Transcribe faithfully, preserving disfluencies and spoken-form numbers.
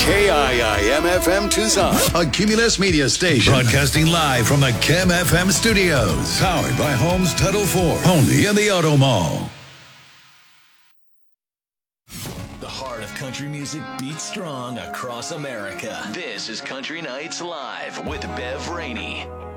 K I I M F M Tucson, a Cumulus Media station. Broadcasting live from the K I M F M studios. Powered by Homes Title four. Only in the Auto Mall. The heart of country music beats strong across America. This is Country Nights Live with Bev Rainey.